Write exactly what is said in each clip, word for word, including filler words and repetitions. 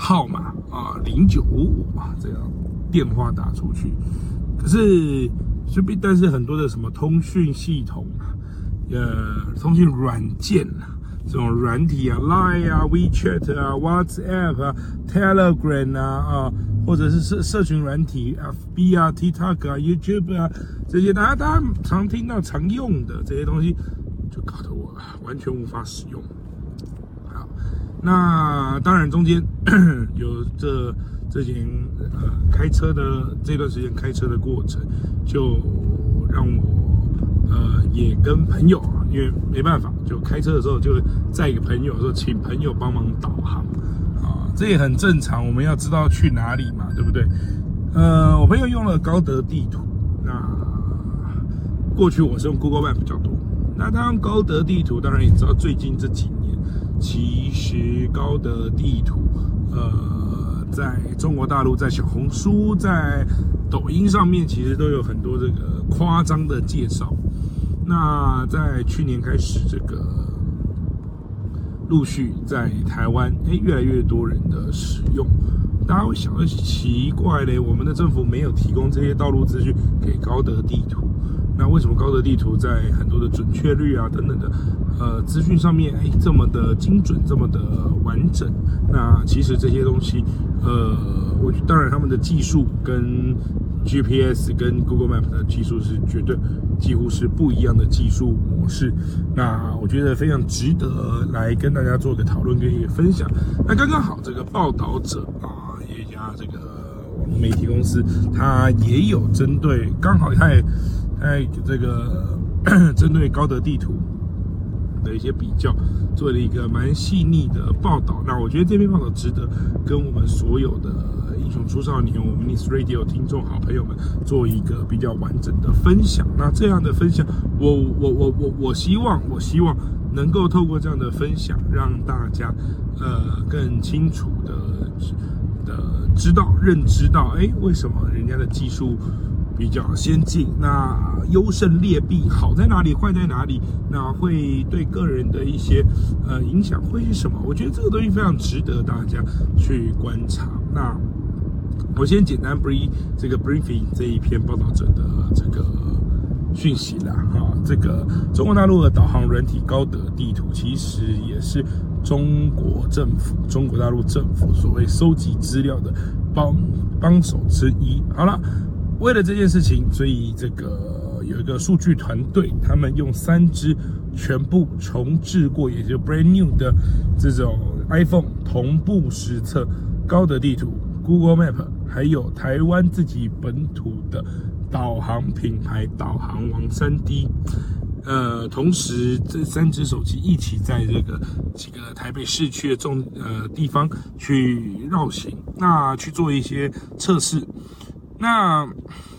号码啊零九五五啊这样电话打出去，可是就但是很多的什么通讯系统啊，呃，通讯软件啊。这种软体啊 ，Line 啊 ，WeChat 啊 ，WhatsApp 啊 ，Telegram 啊啊，或者是社社群软体 ，F B 啊 ，TikTok 啊 ，YouTube 啊，这些大家大家常听到、常用的这些东西，就搞得我完全无法使用。好，那当然中间有这这件呃开车的这段时间开车的过程，就让我。呃，也跟朋友啊，因为没办法，就开车的时候就载一个朋友的时候，请朋友帮忙导航啊，这也很正常。我们要知道去哪里嘛，对不对？呃，我朋友用了高德地图，那过去我是用 Google Map 比较多。那当然高德地图，当然也知道最近这几年，其实高德地图，呃，在中国大陆，在小红书，在抖音上面，其实都有很多这个夸张的介绍。那在去年开始，这个陆续在台湾，哎，越来越多人的使用。大家会想到奇怪嘞，我们的政府没有提供这些道路资讯给高德地图，那为什么高德地图在很多的准确率啊等等的呃资讯上面，哎，这么的精准，这么的完整？那其实这些东西，呃，我当然他们的技术跟 G P S 跟 Google Map 的技术是绝对几乎是不一样的技术模式，那我觉得非常值得来跟大家做个讨论跟一个分享。那刚刚好，这个报道者啊，一家这个网络媒体公司，它也有针对，刚好它也在这个针对高德地图的一些比较，做了一个蛮细腻的报道。那我觉得这篇报道值得跟我们所有的英雄出少年，我们 News Radio 听众好朋友们做一个比较完整的分享。那这样的分享，我我我我我希望，我希望能够透过这样的分享，让大家呃更清楚的的知道、认知到，哎，为什么人家的技术比较先进，那优胜劣弊，好在哪里，坏在哪里，那会对个人的一些呃影响会是什么？我觉得这个东西非常值得大家去观察。那我先简单 brief 这个 briefing 这一篇报道者的这个讯息啦，哈，这个中国大陆的导航软体高德地图，其实也是中国政府、中国大陆政府所谓收集资料的帮帮手之一。好了。为了这件事情，所以这个有一个数据团队，他们用三支全部重置过，也就是 brand new 的这种 iPhone 同步实测高德地图、Google Map， 还有台湾自己本土的导航品牌导航王 三 D。呃，同时这三只手机一起在这个几个台北市区的重呃地方去绕行，那去做一些测试。那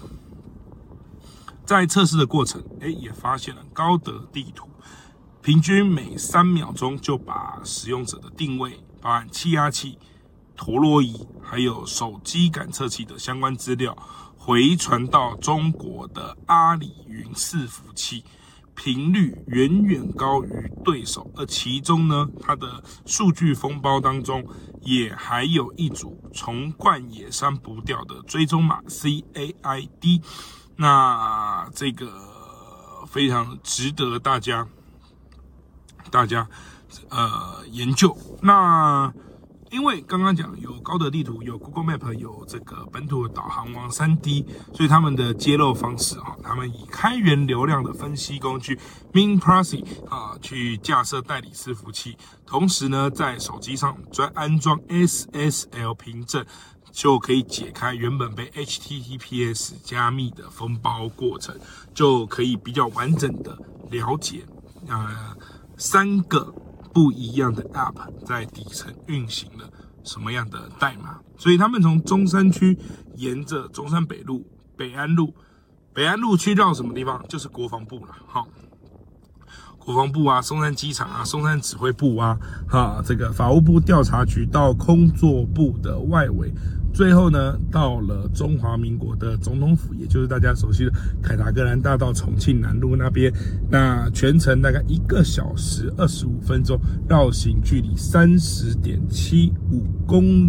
在测试的过程，哎，也发现了高德地图平均每三秒钟就把使用者的定位，包含气压器、陀螺仪，还有手机感测器的相关资料，回传到中国的阿里云伺服器，频率远远高于对手。而其中呢，它的数据封包当中，也还有一组从冠也删不掉的追踪码 C A I D， 那这个非常值得大家大家呃研究。那因为刚刚讲有高德地图，有 Google Map， 有这个本土的导航王 三 D， 所以他们的揭露方式啊，他们以开源流量的分析工具 MinProsy 啊去架设代理伺服器，同时呢在手机上专安装 S S L 凭证，就可以解开原本被 H T T P S 加密的封包过程，就可以比较完整的了解呃三个不一样的 App 在底层运行了什么样的代码。所以他们从中山区沿着中山北路、北安路、北安路区绕什么地方，就是国防部了。好，国防部啊、松山机场啊、松山指挥部啊、哈这个法务部调查局到工作部的外围。最后呢，到了中华民国的总统府，也就是大家熟悉的凯达格兰大道重庆南路那边。那全程大概一个小时二十五分钟，绕行距离三十点七五公里。